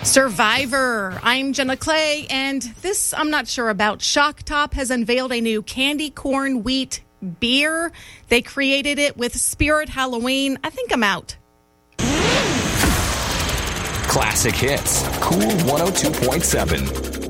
Survivor. I'm Jenna Clay, and this I'm not sure about. Shock Top has unveiled a new candy corn wheat beer. They created it with Spirit Halloween. I think I'm out. Classic hits. Cool 102.7.